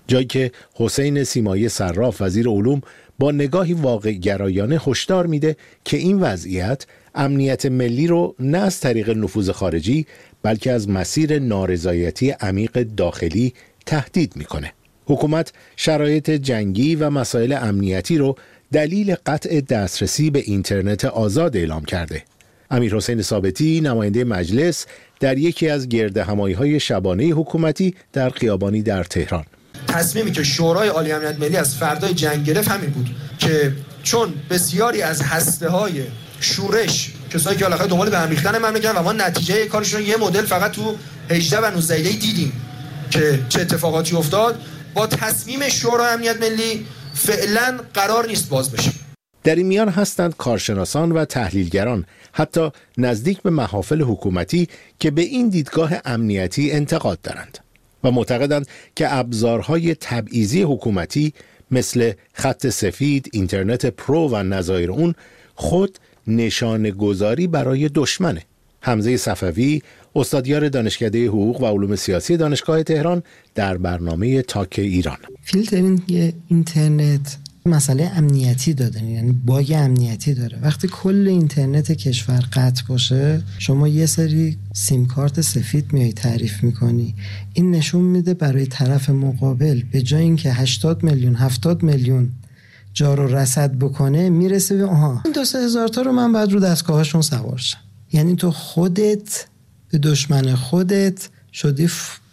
جایی که حسین سیمایی صراف وزیر علوم با نگاهی واقع گرایانه هشدار میده که این وضعیت امنیت ملی رو نه از طریق نفوذ خارجی بلکه از مسیر نارضایتی عمیق داخلی تهدید میکنه. حکومت شرایط جنگی و مسائل امنیتی رو دلیل قطع دسترسی به اینترنت آزاد اعلام کرده. امیرحسین ثابتی نماینده مجلس در یکی از گردهمایی‌های شبانه حکومتی در خیابانی در تهران: تصمیمی که شورای عالی امنیت ملی از فردای جنگ گرفت همین بود که چون بسیاری از هسته‌های شورش کسایی که علاقه دنبال به هم ریختن مملکت و ما نتیجه کارشون یه مدل فقط تو 18 و 19 دیدیم که چه اتفاقاتی افتاد، با تصمیم شورای امنیت ملی فعلا قرار نیست باز بشه. در این میان هستند کارشناسان و تحلیلگران حتی نزدیک به محافل حکومتی که به این دیدگاه امنیتی انتقاد دارند و معتقدند که ابزارهای تبعیضی حکومتی مثل خط سفید، اینترنت پرو و نظایر اون خود نشانه گذاری برای دشمنه. حمزه صفوی، استادیار دانشکده حقوق و علوم سیاسی دانشگاه تهران، در برنامه تاک ایران: فیلترینگ اینترنت مسئله امنیتی داره، یعنی باگ امنیتی داره. وقتی کل اینترنت کشور قطع باشه، شما یه سری سیم کارت سفید میای تعریف میکنی، این نشون میده برای طرف مقابل به جای اینکه 80 میلیون 70 میلیون جا رو رصد بکنه، میرسه به این 2-3 هزار تا رو من بعد رو دستگاهشون سوار شم. یعنی تو خودت به دشمن خودت شدی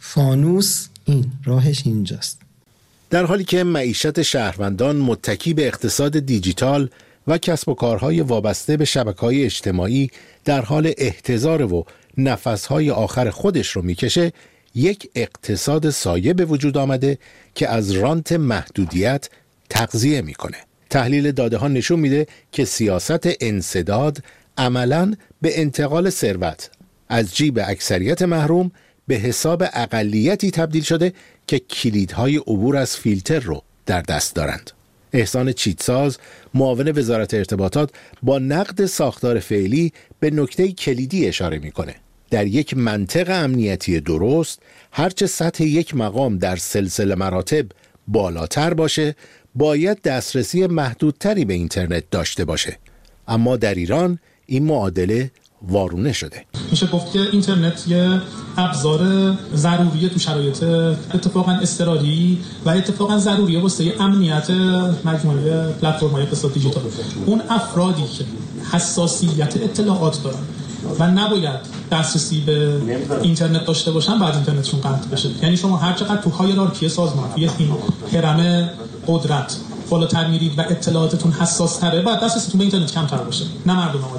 فانوس. این راهش اینجاست. در حالی که معیشت شهروندان متکی به اقتصاد دیجیتال و کسب و کارهای وابسته به شبکه‌های اجتماعی در حال احتضار و نفسهای آخر خودش رو میکشه، یک اقتصاد سایه به وجود آمده که از رانت محدودیت تغذیه میکنه. تحلیل داده ها نشون میده که سیاست انسداد عملاً به انتقال ثروت از جیب اکثریت محروم به حساب اقلیتی تبدیل شده که کلیدهای عبور از فیلتر رو در دست دارند. احسان چیتساز، معاون وزارت ارتباطات، با نقد ساختار فعلی به نکته کلیدی اشاره میکنه. در یک منطق امنیتی درست، هرچه سطح یک مقام در سلسله مراتب بالاتر باشه، باید دسترسی محدودتری به اینترنت داشته باشه. اما در ایران این معادله وارونه شده. میشه گفت که اینترنت یه ابزار ضروریه تو شرایط اتفاقا اضطراری و اتفاقا ضروریه واسه امنیت مجموعه پلتفرم‌های اقتصاد دیجیتال. اون افرادی که حساسیت اطلاعات دارن و نباید دسترسی به اینترنت داشته باشن، بعد اینترنتشون قطع بشه. یعنی شما هر چقدر تو هایرارکی سازمان، توی این هرم قدرت بالاتر میرید و اطلاعاتتون حساس تره، بعد دسترسیتون به اینترنت کمتر باشه. نه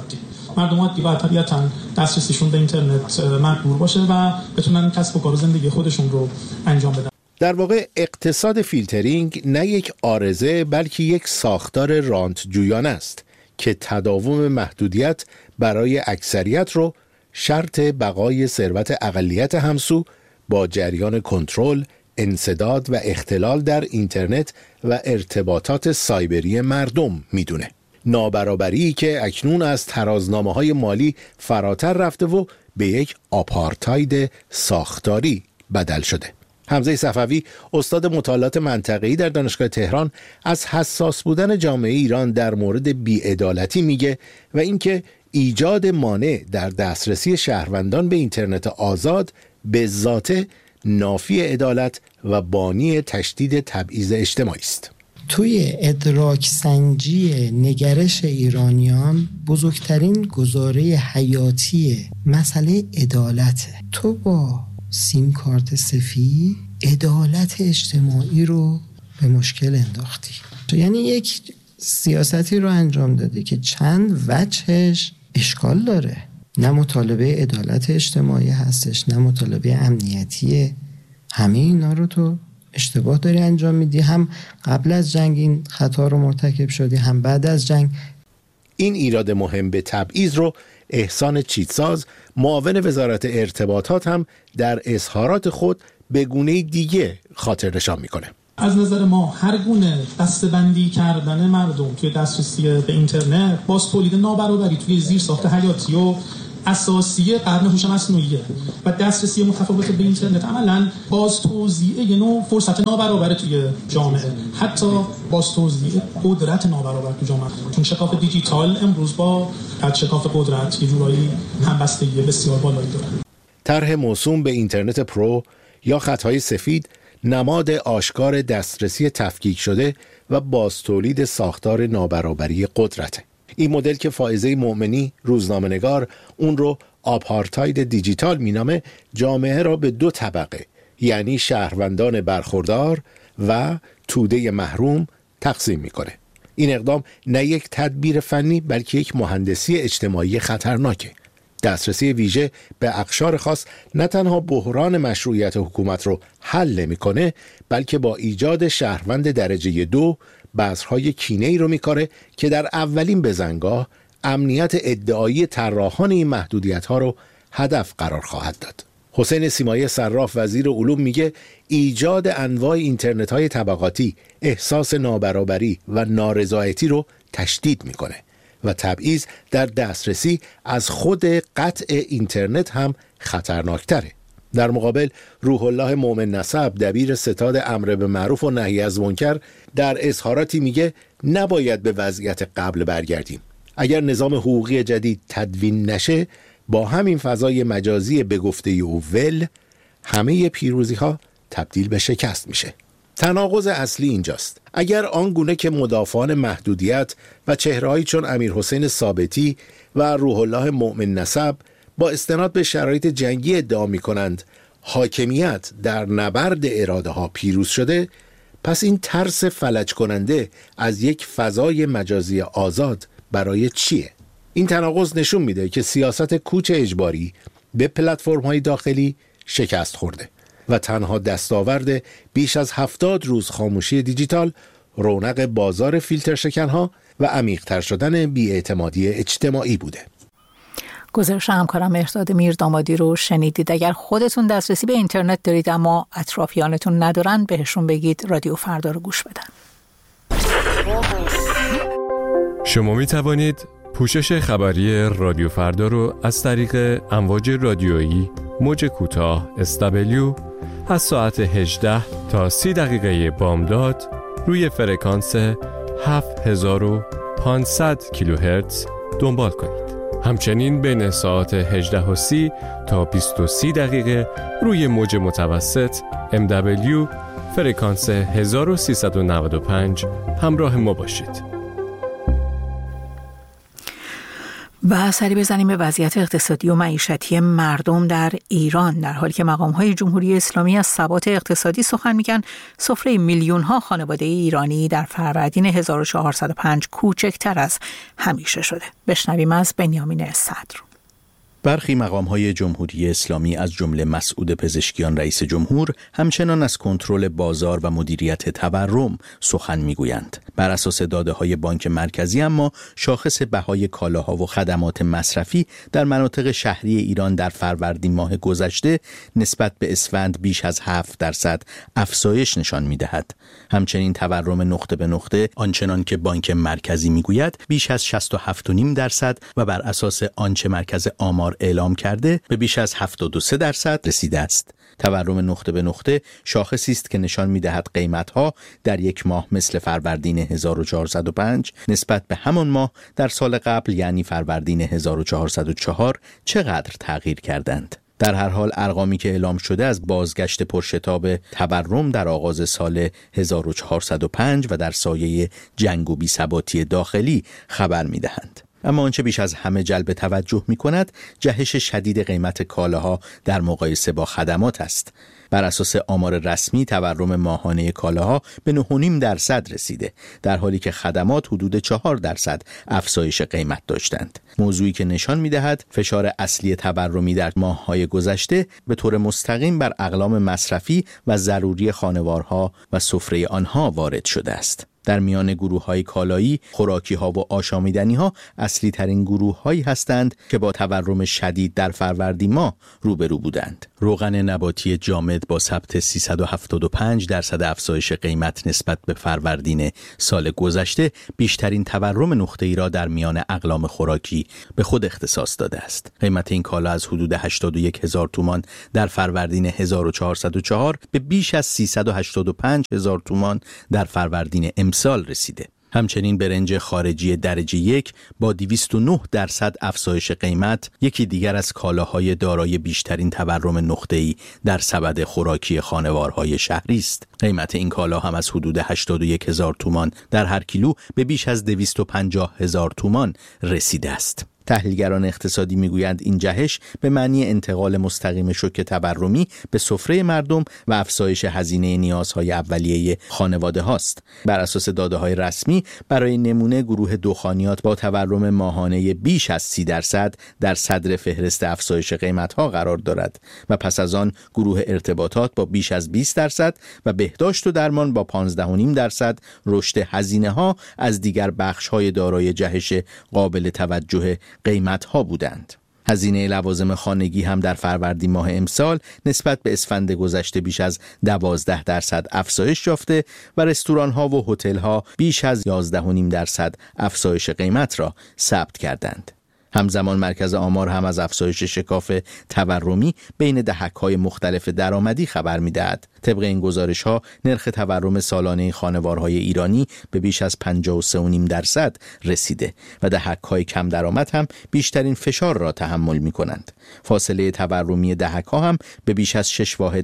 مردم عادی باید طبیعتاً دسترسیشون به اینترنت محدود باشه و بتونن کسب و کار و زندگی خودشون رو انجام بدن. در واقع اقتصاد فیلترینگ نه یک عارضه بلکه یک ساختار رانت جویانه است که تداوم محدودیت برای اکثریت رو شرط بقای ثروت اقلیت همسو با جریان کنترل، انسداد و اختلال در اینترنت و ارتباطات سایبری مردم میدونه. نابرابری که اکنون از ترازنامه‌های مالی فراتر رفته و به یک آپارتاید ساختاری بدل شده. حمزه صفوی، استاد مطالعات منطقه‌ای در دانشگاه تهران، از حساس بودن جامعه ایران در مورد بی‌عدالتی میگه و اینکه ایجاد مانع در دسترسی شهروندان به اینترنت آزاد به ذاته نافی عدالت و بانی تشدید تبعیض اجتماعی است. توی ادراک سنجی نگرش ایرانیان بزرگترین گزاره حیاتی مسئله عدالته. تو با سیم کارت سفید عدالت اجتماعی رو به مشکل انداختی. یعنی یک سیاستی رو انجام دادی که چند وجهش اشکال داره. نه مطالبه عدالت اجتماعی هستش، نه مطالبه امنیتیه. همه اینا رو تو اشتباه داری انجام میدی. هم قبل از جنگ این خطا رو مرتکب شدی، هم بعد از جنگ. این ایراد مهم به تبعیض رو احسان چیتساز، معاون وزارت ارتباطات، هم در اظهارات خود به گونه دیگه خاطر نشان میکنه. از نظر ما هر گونه دسته‌بندی کردن مردم توی دسترسی به اینترنت باز تولید نابرابری توی زیرساخت حیاتی و اساسی قرن هوش مصنوعیه و دسترسی متفاوت به اینترنت عملاً باز توزیع یه نوع فرصت نابرابر توی جامعه، حتی باز توزیع قدرت نابرابر توی جامعه. چون شکاف دیجیتال امروز با شکاف قدرت یه جورایی همبستگی بسیار بالایی داره. طرح موسوم به اینترنت پرو یا خطهای سفید نماد آشکار دسترسی تفکیک شده و بازتولید ساختار نابرابری قدرته. این مدل که فائزه مومنی روزنامه‌نگار اون رو آپارتاید دیجیتال مینامه، جامعه را به دو طبقه یعنی شهروندان برخوردار و توده محروم تقسیم میکنه. این اقدام نه یک تدبیر فنی بلکه یک مهندسی اجتماعی خطرناکه. دسترسی ویژه به اقشار خاص نه تنها بحران مشروعیت حکومت رو حل نمی‌کنه بلکه با ایجاد شهروند درجه 2 بذرهای کینه‌ای رو می‌کاره که در اولین بزنگاه امنیت ادعایی طراحان این محدودیت‌ها رو هدف قرار خواهد داد. حسین سیمایی صراف وزیر علوم میگه ایجاد انواع اینترنت‌های طبقاتی احساس نابرابری و نارضایتی رو تشدید می‌کنه و تبعیض در دسترسی از خود قطع اینترنت هم خطرناکتره. در مقابل روح الله مومن نسب دبیر ستاد امر به معروف و نهی از منکر در اظهاراتی میگه نباید به وضعیت قبل برگردیم. اگر نظام حقوقی جدید تدوین نشه با همین فضای مجازی به گفته او همه پیروزی ها تبدیل به شکست میشه. تناقض اصلی اینجاست. اگر آنگونه که مدافعان محدودیت و چهرهایی چون امیر حسین ثابتی و روح الله مومن نسب با استناد به شرایط جنگی ادعا می کنند حاکمیت در نبرد اراده ها پیروز شده، پس این ترس فلج کننده از یک فضای مجازی آزاد برای چیه؟ این تناقض نشون میده که سیاست کوچ اجباری به پلتفرم های داخلی شکست خورده و تنها دستاورد بیش از 70 روز خاموشی دیجیتال رونق بازار فیلتر شکنها و عمیق‌تر شدن بی‌اعتمادی اجتماعی بوده. گزارش همکارم مهرداد میردامادی رو شنیدید. اگر خودتون دسترسی به اینترنت دارید اما اطرافیانتون ندارن، بهشون بگید رادیو فردا رو گوش بدن. شما می توانید پوشش خبری رادیو فردا رو از طریق امواج رادیویی موج کوتاه SW از ساعت 18 تا 30 دقیقه بامداد روی فرکانس 7500 کیلوهرتز دنبال کنید. همچنین بین ساعت 18:30 تا 20:30 دقیقه روی موج متوسط MW فرکانس 1395 همراه ما باشید. و سری بزنیم به وضعیت اقتصادی و معیشتی مردم در ایران. در حالی که مقام‌های جمهوری اسلامی از ثبات اقتصادی سخن میگن، سفره میلیون‌ها خانواده ایرانی در فروردین 1405 کوچکتر از همیشه شده. بشنویم از بنیامین صدر. برخی مقام‌های جمهوری اسلامی از جمله مسعود پزشکیان رئیس جمهور همچنان از کنترل بازار و مدیریت تورم سخن می‌گویند. بر اساس داده‌های بانک مرکزی اما شاخص بهای کالاها و خدمات مصرفی در مناطق شهری ایران در فروردین ماه گذشته نسبت به اسفند بیش از 7% افزایش نشان می‌دهد. همچنین تورم نقطه به نقطه آنچنان که بانک مرکزی می‌گوید بیش از 67.5% و بر اساس آنچه مرکز آمار اعلام کرده به بیش از 73% رسیده است. تورم نقطه به نقطه شاخصی است که نشان می‌دهد قیمت‌ها در یک ماه مثل فروردین 1405 نسبت به همان ماه در سال قبل یعنی فروردین 1404 چقدر تغییر کردند. در هر حال ارقامی که اعلام شده از بازگشت پرشتاب تورم در آغاز سال 1405 و در سایه جنگ و بی‌ثباتی داخلی خبر می‌دهند. اما آنچه بیش از همه جلب توجه می‌کند جهش شدید قیمت کالاها در مقایسه با خدمات است. بر اساس آمار رسمی تورم ماهانه کالاها به 9.5% رسیده، در حالی که خدمات حدود 4% افزایش قیمت داشتند. موضوعی که نشان می‌دهد فشار اصلی تورمی در ماه‌های گذشته به طور مستقیم بر اقلام مصرفی و ضروری خانوارها و سفره آنها وارد شده است. در میان گروه‌های کالایی، خوراکی‌ها و آشامیدنی‌ها اصلی ترین گروه‌هایی هستند که با تورم شدید در فروردین ماه روبرو بودند. روغن نباتی جامد با ثبت 375% افزایش قیمت نسبت به فروردین سال گذشته بیشترین تورم نقطه‌ای را در میان اقلام خوراکی به خود اختصاص داده است. قیمت این کالا از حدود 81,000 تومان در فروردین 1404 به بیش از 385,000 تومان در فروردین امسال رسیده. همچنین برنج خارجی درجه 1 با 209% افزایش قیمت یکی دیگر از کالاهای دارای بیشترین تورم نقطه‌ای در سبد خوراکی خانوارهای شهری است. قیمت این کالا هم از حدود 81,000 تومان در هر کیلو به بیش از 250,000 تومان رسیده است. تحلیلگران اقتصادی میگویند این جهش به معنی انتقال مستقیم شوک تورمی به سفره مردم و افزایش هزینه نیازهای اولیه خانواده هاست. بر اساس داده‌های رسمی برای نمونه گروه دخانیات با تورم ماهانه بیش از 30% در صدر فهرست افزایش قیمت‌ها قرار دارد و پس از آن گروه ارتباطات با بیش از 20% و بهداشت و درمان با 15.5% رشد هزینه‌ها از دیگر بخش‌های دارای جهش قابل توجه قیمت‌ها بودند. هزینه لوازم خانگی هم در فروردین ماه امسال نسبت به اسفند گذشته بیش از 12% افزایش یافته و رستوران‌ها و هتل‌ها بیش از 11.5% افزایش قیمت را ثبت کردند. همزمان مرکز آمار هم از افزایش شکاف تورمی بین دهک‌های مختلف درآمدی خبر می‌دهد. طبق این گزارش‌ها نرخ تورم سالانه خانوارهای ایرانی به بیش از 53.5% رسیده و دهک‌های کم درآمد هم بیشترین فشار را تحمل می‌کنند. فاصله تورمی دهک‌ها هم به بیش از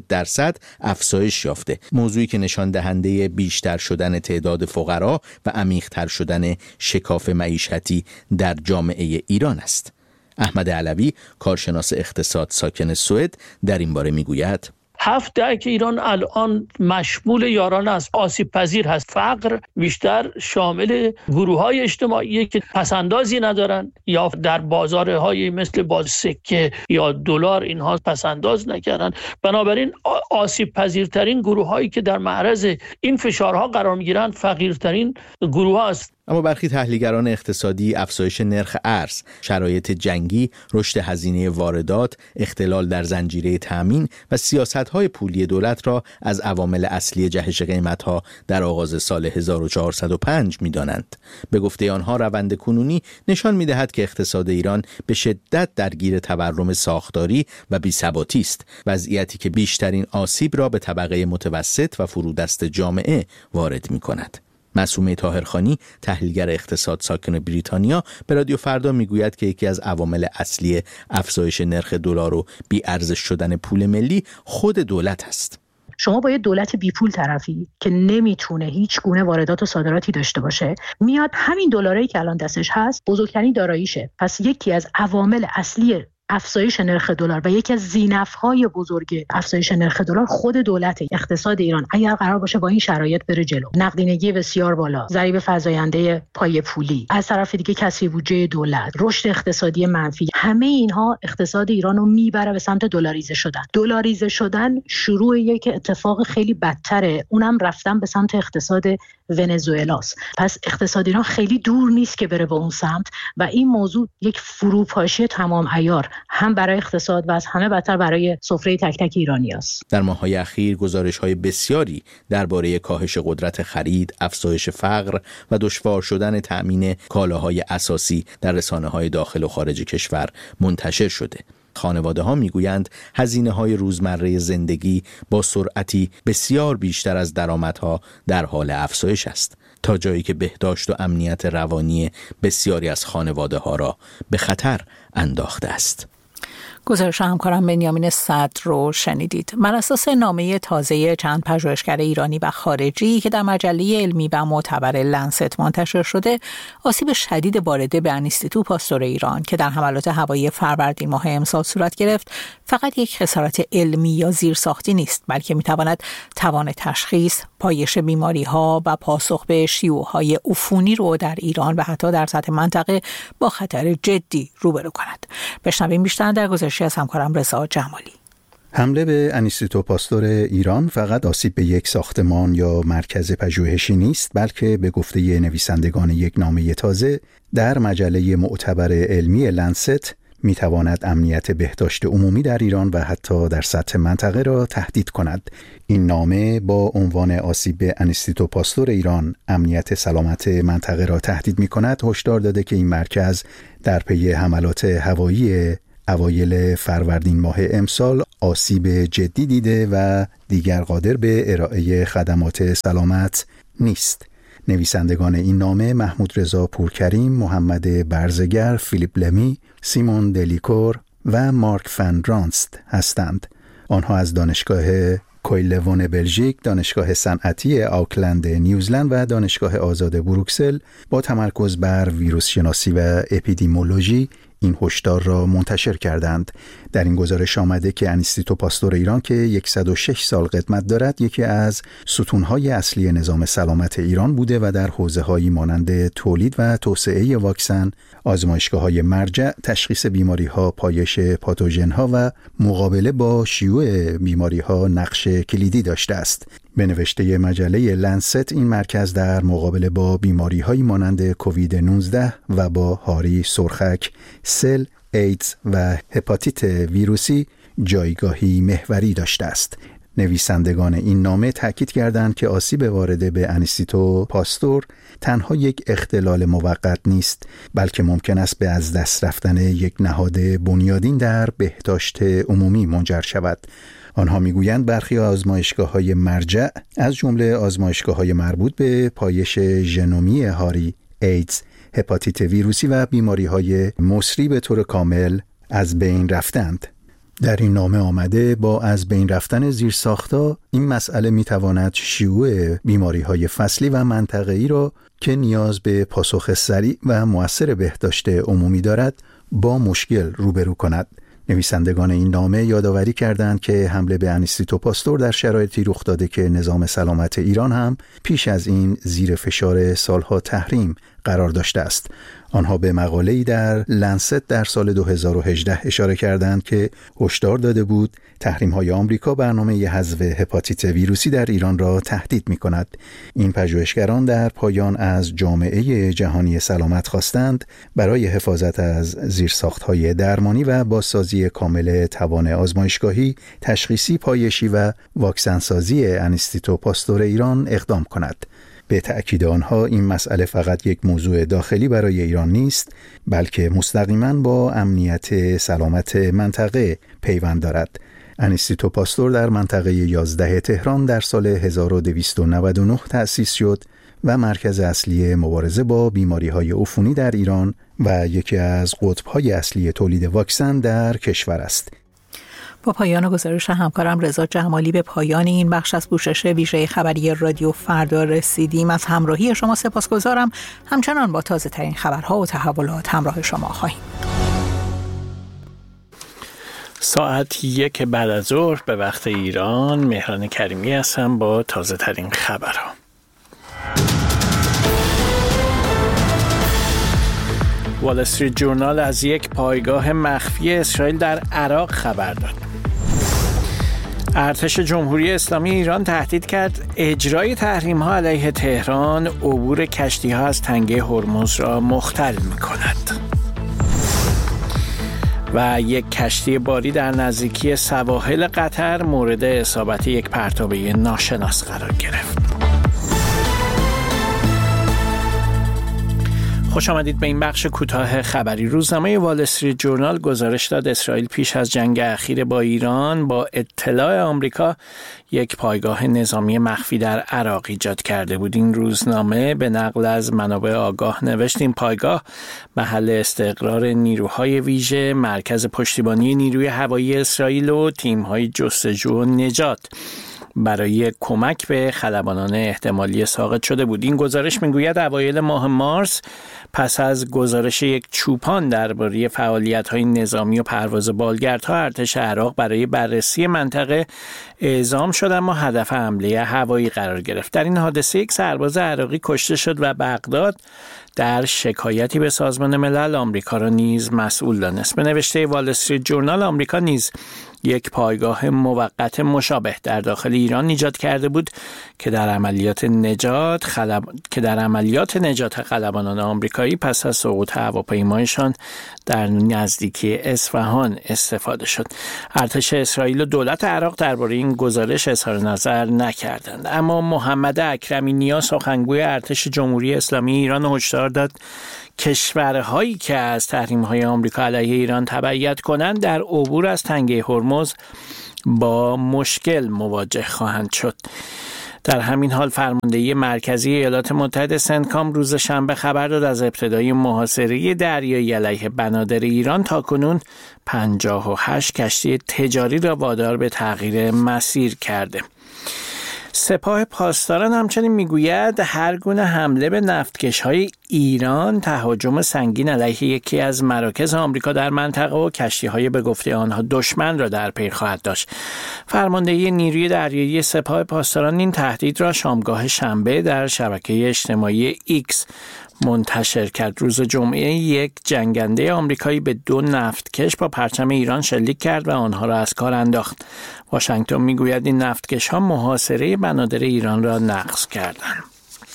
6% افزایش یافته، موضوعی که نشان دهنده بیشتر شدن تعداد فقرا و عمیق‌تر شدن شکاف معیشتی در جامعه ایران است. احمد علوی، کارشناس اقتصاد ساکن سوئد، در این باره میگوید: 7 دهک ایران الان مشمول یاران است، آسیب پذیر هست. فقر بیشتر شامل گروه‌های اجتماعی که پسندازی ندارن یا در بازارهای مثل باز سکه یا دلار اینها پسنداز نکردن. بنابراین آسیب پذیرترین گروه‌هایی که در معرض این فشارها قرار می‌گیرن فقیرترین گروه‌ها است. اما برخی تحلیلگران اقتصادی افزایش نرخ ارز، شرایط جنگی، رشد هزینه واردات، اختلال در زنجیره تامین و سیاست‌های پولی دولت را از عوامل اصلی جهش قیمت‌ها در آغاز سال 1405 می‌دانند. به گفته آنها روند کنونی نشان می‌دهد که اقتصاد ایران به شدت درگیر تورم ساختاری و بی‌ثباتی است، وضعیتی که بیشترین آسیب را به طبقه متوسط و فرودست جامعه وارد می‌کند. معصومه طاهرخانی، تحلیلگر اقتصاد ساکن بریتانیا، به رادیو فردا میگوید که یکی از عوامل اصلی افزایش نرخ دلار و بی‌ارزش شدن پول ملی خود دولت است. شما با یه دولت بی پول طرفی که نمیتونه هیچ گونه واردات و صادراتی داشته باشه، میاد همین دلاری که الان دستش هست بزرگترین داراییشه. پس یکی از عوامل اصلی افزایش نرخ دلار و یکی از زینف‌های بزرگ افزایش نرخ دلار خود دولت. اقتصاد ایران اگر قرار باشه با این شرایط بره جلو، نقدینگی بسیار بالا، ضریب فزاینده پای پولی، از طرف دیگه کسری بودجه دولت، رشد اقتصادی منفی، همه اینها اقتصاد ایران رو میبره به سمت دلاریزه شدن. دلاریزه شدن شروع یک اتفاق خیلی بدتره، اونم رفتن به سمت اقتصاد ونزوئلاست. پس اقتصاد ایران خیلی دور نیست که بره به اون سمت و این موضوع یک فروپاشی تمام عیار هم برای اقتصاد و از همه بدتر برای سفره تک تک ایرانی است. در ماه‌های اخیر گزارش‌های بسیاری درباره کاهش قدرت خرید، افزایش فقر و دشوار شدن تأمین کالاهای اساسی در رسانه‌های داخل و خارج کشور منتشر شده. خانواده‌ها میگویند هزینه‌های روزمره زندگی با سرعتی بسیار بیشتر از درآمدها در حال افزایش است، تا جایی که بهداشت و امنیت روانی بسیاری از خانواده‌ها را به خطر انداخته است. گزارش همکارم بنیامین صدر رو شنیدید. بر اساس نامه تازه چند پژوهشگر ایرانی و خارجی که در مجله علمی و معتبر لنست منتشر شده، آسیب شدید وارده به انیستیتو پاستور ایران که در حملات هوایی فروردین ماه امسال صورت گرفت، فقط یک خسارت علمی یا زیرساختی نیست، بلکه میتواند توان تشخیص، پایش بیماری‌ها و پاسخ به شیوع‌های عفونی رو در ایران و حتی در سطح منطقه با خطر جدی روبرو کند. بشنویم بیشتر در گزارشی از همکارم رضا جمالی. حمله به انیستیتو پاستور ایران فقط آسیب به یک ساختمان یا مرکز پژوهشی نیست، بلکه به گفته نویسندگان یک نامه تازه در مجله معتبر علمی لنست میتواند امنیت بهداشت عمومی در ایران و حتی در سطح منطقه را تهدید کند. این نامه با عنوان آسیب به انیستیتو پاستور ایران امنیت سلامت منطقه را تهدید میکند هشدار داده که این مرکز در پی حملات هوایی اوایل فروردین ماه امسال آسیب جدی دیده و دیگر قادر به ارائه خدمات سلامت نیست. نویسندگان این نامه محمود رضا پورکریم، محمد برزگر، فیلیپ لمی، سیمون دلیکور و مارک فن رانست هستند. آنها از دانشگاه کویلون بلژیک، دانشگاه صنعتی آکلند نیوزلند و دانشگاه آزاد بروکسل با تمرکز بر ویروس شناسی و اپیدیمولوژی این هشدار را منتشر کردند. در این گزارش آمده که انیستیتو پاستور ایران که 106 سال قدمت دارد یکی از ستونهای اصلی نظام سلامت ایران بوده و در حوزه‌هایی مانند تولید و توسعه واکسن، آزمایشگاه‌های مرجع، تشخیص بیماری‌ها، پایش پاتوژن‌ها و مقابله با شیوع بیماری‌ها نقش کلیدی داشته است. به نوشته مجله لنست این مرکز در مقابله با بیماری‌هایی مانند کووید 19 و با هاری سرخک، سل، ایدز و هپاتیت ویروسی جایگاهی محوری داشته است. نویسندگان این نامه تاکید کردند که آسیب وارده به انیستیتو پاستور تنها یک اختلال موقت نیست، بلکه ممکن است به از دست رفتن یک نهاد بنیادین در بهداشت عمومی منجر شود. آنها میگویند برخی آزمایشگاه‌های مرجع از جمله آزمایشگاه‌های مربوط به پایش ژنومی هاری، ایدز، هپاتیت ویروسی و بیماری‌های مصری به طور کامل از بین رفتند. در این نامه آمده با از بین رفتن زیرساخت‌ها این مسئله میتواند شیوع بیماری‌های فصلی و منطقه‌ای را که نیاز به پاسخ سریع و مؤثر بهداشت عمومی دارد با مشکل روبرو کند. نویسندگان این نامه یادآوری کردند که حمله به انیستیتو پاستور در شرایطی رخ داده که نظام سلامت ایران هم پیش از این زیر فشار سالها تحریم قرار داشته است. آنها به مقاله‌ای در لنست در سال 2018 اشاره کردند که هشدار داده بود تحریم‌های آمریکا برنامه حذف هپاتیت ویروسی در ایران را تهدید می‌کند. این پژوهشگران در پایان از جامعه جهانی سلامت خواستند برای حفاظت از زیرساخت‌های درمانی و بازسازی کامل توان آزمایشگاهی، تشخیصی، پایشی و واکسنسازی انیستیتو پاستور ایران اقدام کند. به تأکید آنها این مسئله فقط یک موضوع داخلی برای ایران نیست، بلکه مستقیما با امنیت سلامت منطقه پیوند دارد. انیستیتو پاستور در منطقه 11 تهران در سال 1299 تأسیس شد و مرکز اصلی مبارزه با بیماری‌های عفونی در ایران و یکی از قطب‌های اصلی تولید واکسن در کشور است. با پایان گزارش همکارم رضا جمالی به پایان این بخش از پوشش ویژه خبری رادیو فردا رسیدیم. از همراهی شما سپاسگزارم. همچنان با تازه ترین خبرها و تحولات همراه شما خواهیم. ساعت 1 بعد از ظهر به وقت ایران، مهران کریمی هستم با تازه ترین خبرها. وال استریت جورنال از یک پایگاه مخفی اسرائیل در عراق خبر داد. ارتش جمهوری اسلامی ایران تهدید کرد اجرای تحریم‌ها علیه تهران عبور کشتی‌ها از تنگه هرمز را مختل می‌کند. و یک کشتی باری در نزدیکی سواحل قطر مورد اصابت یک پرتابه ناشناس قرار گرفت. خوش آمدید به این بخش کوتاه خبری. روزنامه وال استریت جورنال گزارش داد اسرائیل پیش از جنگ اخیر با ایران با اطلاع آمریکا یک پایگاه نظامی مخفی در عراق ایجاد کرده بود. این روزنامه به نقل از منابع آگاه نوشت این پایگاه محل استقرار نیروهای ویژه، مرکز پشتیبانی نیروی هوایی اسرائیل و تیم‌های جستجو و نجات برای کمک به خلبانان احتمالی ساقط شده بود. این گزارش میگوید اوایل ماه مارس پس از گزارش یک چوپان درباره فعالیت‌های نظامی و پرواز بالگردها، ارتش عراق برای بررسی منطقه اعزام شد اما هدف حمله هوایی قرار گرفت. در این حادثه یک سرباز عراقی کشته شد و بغداد در شکایتی به سازمان ملل آمریکا را نیز مسئول دانست. به نوشته وال استریت جورنال آمریکا نیز یک پایگاه موقت مشابه در داخل ایران ایجاد کرده بود که در عملیات نجات خلبانان آمریکایی پس از سقوط هواپیمایشان در نزدیکی اصفهان استفاده شد. ارتش اسرائیل و دولت عراق درباره این گزارش اظهار نظر نکردند، اما محمد اکرمی نیا سخنگوی ارتش جمهوری اسلامی ایران هشدار داد کشورهایی که از تحریم‌های آمریکا علیه ایران تبعیت کنند در عبور از تنگه هرمز با مشکل مواجه خواهند شد. در همین حال فرماندهی مرکزی ایالات متحده سنتکام روز شنبه خبر داد از ابتدای محاصره دریایی علیه بنادر ایران تاکنون 58 کشتی تجاری را وادار به تغییر مسیر کرده. سپاه پاسداران همچنین میگوید هر گونه حمله به نفتکش‌های ایران تهاجم سنگین علیه یکی از مراکز آمریکا در منطقه و کشتی‌های به گفته آنها دشمن را در پی خواهد داشت. فرماندهی نیروی دریایی سپاه پاسداران این تهدید را شامگاه شنبه در شبکه اجتماعی ایکس منتشر کرد. روز جمعه یک جنگنده آمریکایی به 2 نفتکش با پرچم ایران شلیک کرد و آنها را از کار انداخت. واشنگتن میگوید این نفتکش‌ها محاصره بنادر ایران را نقض کردند.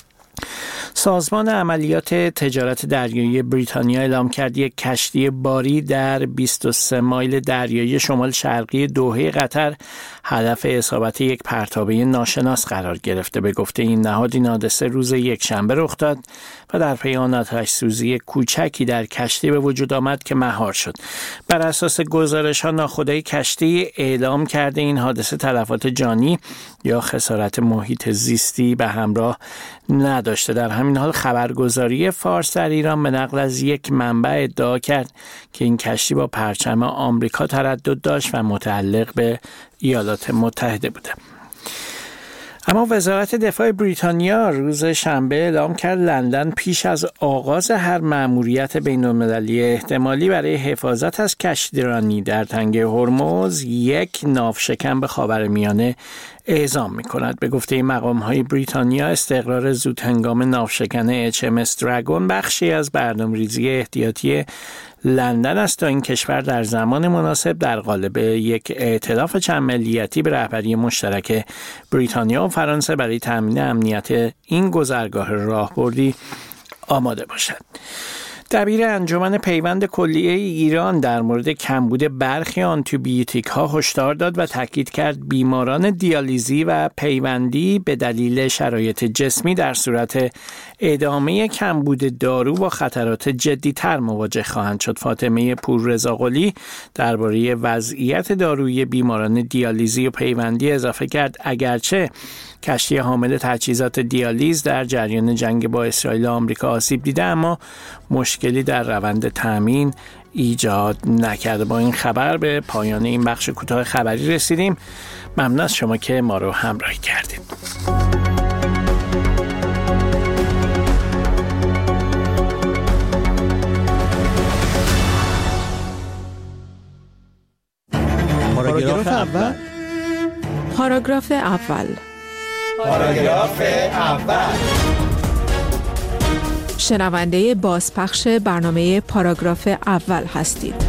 سازمان عملیات تجارت دریایی بریتانیا اعلام کرد یک کشتی باری در 23 مایل دریایی شمال شرقی دوحه قطر هدف اصابت یک پرتابه ناشناس قرار گرفته. به گفته این نهاد این حادثه روز یکشنبه رخ داد و در پی آن آتش‌سوزی کوچکی در کشتی به وجود آمد که مهار شد. بر اساس گزارش‌ها ناخودآگاه کشتی اعلام کرده این حادثه تلفات جانی یا خسارت محیط زیستی به همراه نداشته. در همین حال خبرگزاری فارس در ایران به نقل از یک منبع ادعا کرد که این کشتی با پرچم آمریکا تردد داشت و متعلق به ایالات متحده بوده. اما وزارت دفاع بریتانیا روز شنبه اعلام کرد لندن پیش از آغاز هر مأموریت بین‌المللی احتمالی برای حفاظت از کشتیرانی در تنگه هرمز یک ناوشکن به خاورمیانه اعزام می‌کند. به گفته مقام‌های بریتانیا استقرار زودهنگام ناوشکن HMS دراگون بخشی از برنامه‌ریزی احتیاطی لندن است تا این کشور در زمان مناسب در قالب یک ائتلاف چند ملیتی به رهبری مشترک بریتانیا و فرانسه برای تامین امنیت این گذرگاه راهبردی آماده باشد. دبیر انجمن پیوند کلیه ایران در مورد کمبود برخی آنتیبیوتیک‌ها هشدار داد و تاکید کرد بیماران دیالیزی و پیوندی به دلیل شرایط جسمی در صورت ادامه کمبود دارو با خطرات جدی‌تر مواجه خواهند شد. فاطمه پوررضاقلی درباره وضعیت دارویی بیماران دیالیزی و پیوندی اضافه کرد اگرچه کشتی حامل تجهیزات دیالیز در جریان جنگ با اسرائیل و آمریکا آسیب دیده، اما مشکلی در روند تامین ایجاد نکرده. با این خبر به پایان این بخش کوتاه خبری رسیدیم. ممنون از شما که ما رو همراهی کردید. پاراگراف اول. پاراگراف اول. پاراگراف اول. شنونده بازپخش برنامه پاراگراف اول هستید.